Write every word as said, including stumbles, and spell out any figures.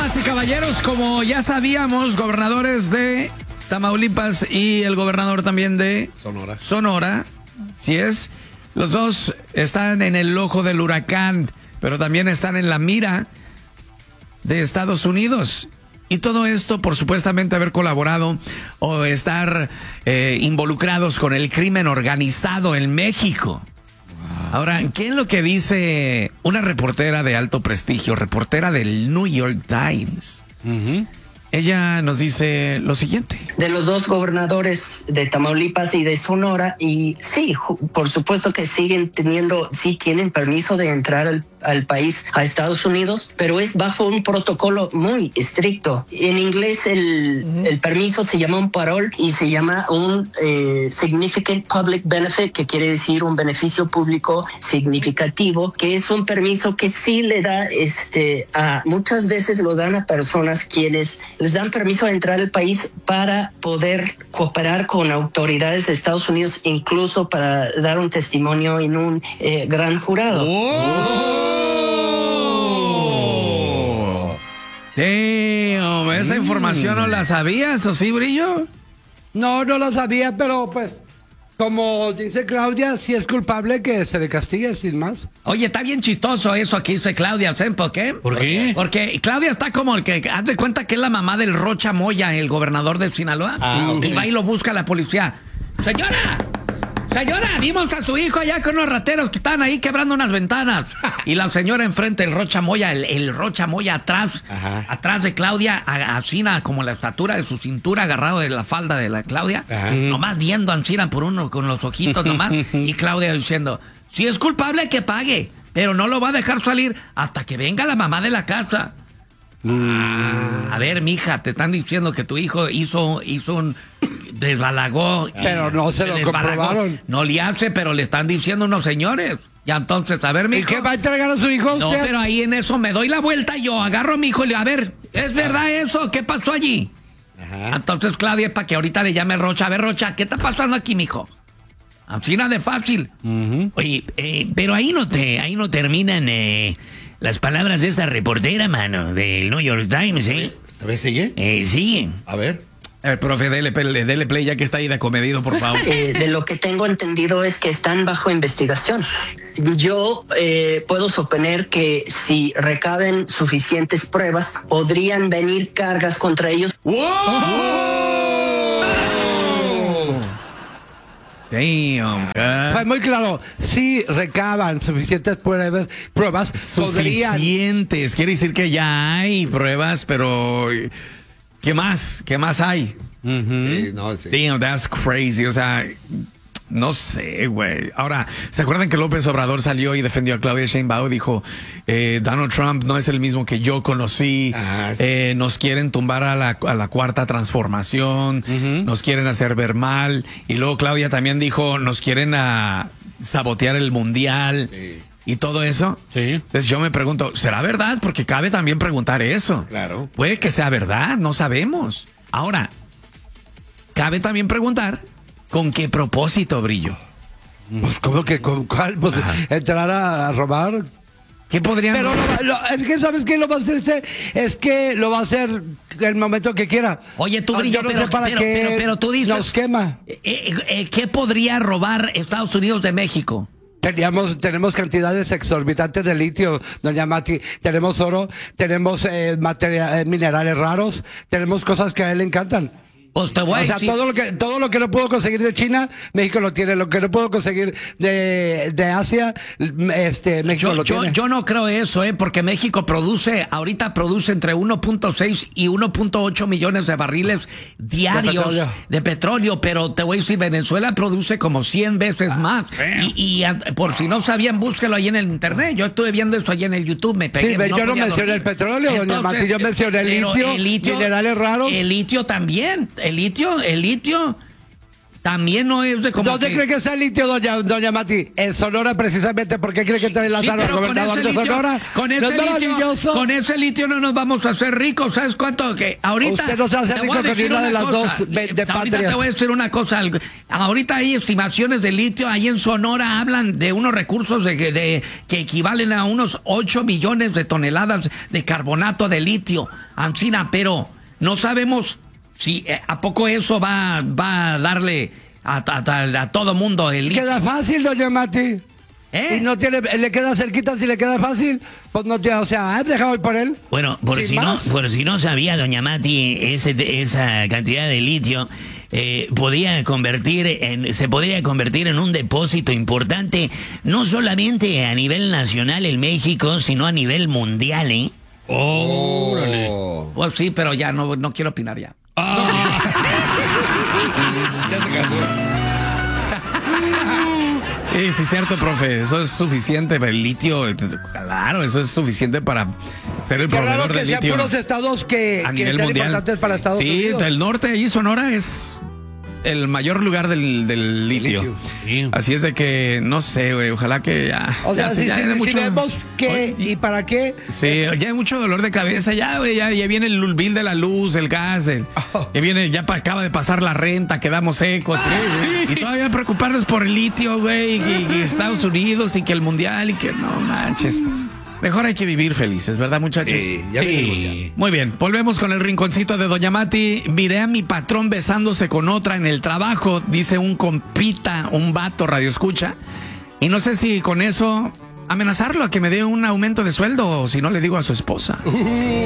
Damas y caballeros, como ya sabíamos, gobernadores de Tamaulipas y el gobernador también de Sonora. Sonora, ¿sí es? Los dos están en el ojo del huracán, pero también están en la mira de Estados Unidos. Y todo esto por supuestamente haber colaborado o estar eh, involucrados con el crimen organizado en México. Ahora, ¿qué es lo que dice una reportera de alto prestigio, reportera del New York Times? Uh-huh. Ella nos dice lo siguiente. De los dos gobernadores de Tamaulipas y de Sonora, y sí, por supuesto que siguen teniendo, sí tienen permiso de entrar al, al país, a Estados Unidos, pero es bajo un protocolo muy estricto. En inglés el, uh-huh. el permiso se llama un parol y se llama un eh, significant public benefit, que quiere decir un beneficio público significativo, que es un permiso que sí le da, este, a muchas veces lo dan a personas quienes les dan permiso de entrar al país para poder cooperar con autoridades de Estados Unidos, incluso para dar un testimonio en un eh, gran jurado. ¡Oh! Damn, esa mm. información no la sabías, ¿o sí, Brillo? No, no la sabía, pero pues, como dice Claudia, si es culpable que se le castigue sin más. Oye, está bien chistoso eso que dice Claudia, ¿saben por qué? ¿Por qué? Porque Claudia está como el que, haz de cuenta que es la mamá del Rocha Moya, el gobernador de Sinaloa. Ah, okay. Y va y lo busca la policía. Señora, señora, vimos a su hijo allá con unos rateros que están ahí quebrando unas ventanas. Y la señora enfrente, el Rocha Moya, el, el Rocha Moya atrás, Ajá. atrás de Claudia, Ancina, como la estatura de su cintura, agarrado de la falda de la Claudia, Ajá. nomás viendo a Ancina por uno con los ojitos nomás, y Claudia diciendo, si es culpable que pague, pero no lo va a dejar salir hasta que venga la mamá de la casa. Mm. A ver, mija, te están diciendo que tu hijo hizo, hizo un desbalagó. Pero no se, se lo comprobaron. No le hace, pero le están diciendo unos señores. Ya entonces, a ver, mijo. ¿Y qué va a entregar a su hijo? No, usted? pero ahí en eso me doy la vuelta y yo agarro a mi hijo y le digo, a ver, ¿es verdad eso? ¿Qué pasó allí? Ajá. Entonces, Claudia, para que ahorita le llame Rocha. A ver, Rocha, ¿qué está pasando aquí, mijo? Así de fácil. Uh-huh. Oye, eh, pero ahí no te, ahí no terminan eh, las palabras de esa reportera, mano, del New York Times, ¿eh? ¿A ver, sigue? Eh, sigue. A ver. Eh, profe, dele, dele play ya que está ahí de comedido, por favor. Eh, de lo que tengo entendido es que están bajo investigación. Yo eh, puedo suponer que si recaben suficientes pruebas, podrían venir cargas contra ellos. ¡Wow! ¡Oh! Damn, pues muy claro, si recaban suficientes pruebas, pruebas suficientes, podrían... quiere decir que ya hay pruebas, pero ¿qué más? ¿Qué más hay? Uh-huh. Sí, no, sí. Damn, that's crazy, o sea, no sé, güey. Ahora, ¿se acuerdan que López Obrador salió y defendió a Claudia Sheinbaum? Dijo, eh, Donald Trump no es el mismo que yo conocí. Ah, sí. eh, nos quieren tumbar a la, a la cuarta transformación. Uh-huh. Nos quieren hacer ver mal. Y luego Claudia también dijo, nos quieren a sabotear el mundial. Sí. Y todo eso. Sí. Entonces yo me pregunto, ¿será verdad? Porque cabe también preguntar eso. Claro. Puede que sea verdad, no sabemos. Ahora, cabe también preguntar, ¿con qué propósito, Brillo? Pues, ¿cómo que con cuál? Pues, entrar a, a robar. ¿Qué podrían? Pero lo, lo, es que, ¿sabes qué? Lo va a hacer, es que lo va a hacer el momento que quiera. Oye, tú, Brillo, no pero, pero, pero, pero, pero tú dices... Nos quema. Eh, eh, ¿Qué podría robar Estados Unidos de México? Teníamos, tenemos cantidades exorbitantes de litio, doña Mati. Tenemos oro, tenemos eh, materia, eh, minerales raros, tenemos cosas que a él le encantan. Pues te voy a o sea, decir... todo lo que todo lo que no puedo conseguir de China, México lo tiene. Lo que no puedo conseguir de, de Asia, este México yo, lo yo, tiene. Yo no creo eso, eh, porque México produce, ahorita produce entre uno punto seis y uno punto ocho millones de barriles diarios de petróleo. de petróleo, pero te voy a decir, Venezuela produce como cien veces ah, más. Y, y por si no sabían, búsquelo ahí en el internet. Yo estuve viendo eso ahí en el YouTube, me pegué. Sí, no yo no mencioné dormir. el petróleo, doña Entonces, Mati, yo mencioné el litio, el litio, minerales raros. El litio también. El litio, el litio también no es de como ¿Dónde que... cree que está el litio, doña, doña Mati? En Sonora, precisamente. ¿Por qué cree que trae la Sí, tarde al pero con gobernador ese de litio, Sonora? con ¿No ese es litio, maravilloso? con ese litio no nos vamos a hacer ricos. ¿Sabes cuánto? Que ahorita Usted no se hace te rico voy a con decir ninguna de una las cosa. dos de- de Ahorita patrias. te voy a decir una cosa. Ahorita hay estimaciones de litio. Ahí en Sonora hablan de unos recursos de, de que equivalen a unos ocho millones de toneladas de carbonato de litio. Ancina, pero no sabemos si eh, a poco eso va, va a darle a, a, a todo mundo el litio. Queda fácil, doña Mati. ¿Eh? Y no tiene, le queda cerquita, si le queda fácil, pues no te, o sea, ¿has dejado ir por él? Bueno, por Sin si no, más. por si no sabía, doña Mati, ese, esa cantidad de litio eh, podía convertir en, se podría convertir en un depósito importante, no solamente a nivel nacional en México, sino a nivel mundial, ¿eh? Oh. Pues sí, pero ya no, no quiero opinar ya. Ya se casó. Sí, sí, cierto, profe. Eso es suficiente. El litio, claro, eso es suficiente para ser el Qué raro proveedor que de sean litio puros estados que, a que nivel sean mundial. importantes para Estados sí, Unidos. del norte y Sonora es el mayor lugar del, del litio. litio. Sí. Así es de que, no sé, güey, ojalá que ya... O sea, ya se- si, ya si- hay si mucho- vemos qué Oye, y para qué. Sí, ya hay mucho dolor de cabeza, ya, güey, ya, ya viene el bill de la luz, el gas, el, ya viene, ya pa- acaba de pasar la renta, quedamos secos. Y todavía preocuparnos por el litio, güey, y, y Estados Unidos, y que el mundial, y que no manches. Mejor hay que vivir felices, ¿verdad, muchachos? Sí, ya viene el mundial. Muy bien, volvemos con el rinconcito de Doña Mati. Miré a mi patrón besándose con otra en el trabajo, dice un compita, un vato radio escucha. Y no sé si con eso amenazarlo a que me dé un aumento de sueldo o si no le digo a su esposa.